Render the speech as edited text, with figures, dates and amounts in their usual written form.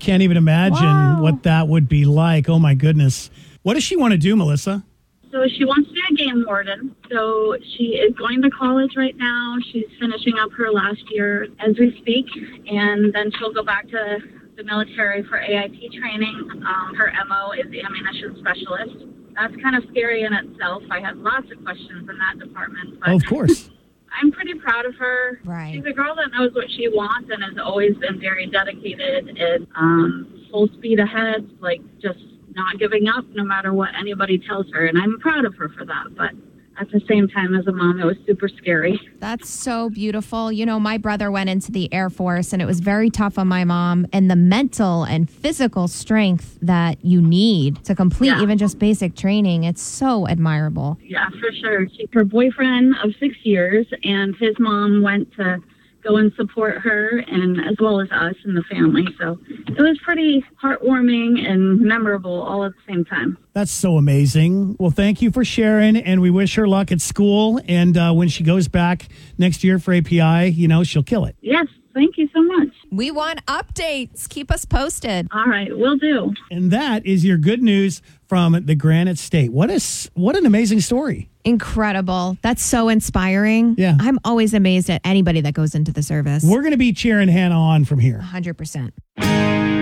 can't even imagine what that would be like. Oh, my goodness. What does she want to do, Melissa? So she wants to be a game warden. So she is going to college right now. She's finishing up her last year as we speak. And then she'll go back to the military for AIT training. Her MO is ammunition specialist. That's kind of scary in itself. I had lots of questions in that department. But Of course. I'm pretty proud of her. Right. She's a girl that knows what she wants and has always been very dedicated and full speed ahead, like just not giving up no matter what anybody tells her. And I'm proud of her for that. But at the same time, as a mom, it was super scary. That's so beautiful. You know, my brother went into the Air Force and it was very tough on my mom, and the mental and physical strength that you need to complete even just basic training. It's so admirable. Yeah, for sure. Her boyfriend of 6 years and his mom went to go and support her, and as well as us and the family. So it was pretty heartwarming and memorable all at the same time. That's so amazing. Well, thank you for sharing, and we wish her luck at school. And when she goes back next year for API, you know, she'll kill it. Yes, thank you so much. We want updates. Keep us posted. All right, will do. And that is your good news from the Granite State. What an amazing story. Incredible. That's so inspiring. Yeah. I'm always amazed at anybody that goes into the service. We're going to be cheering Hannah on from here. 100%.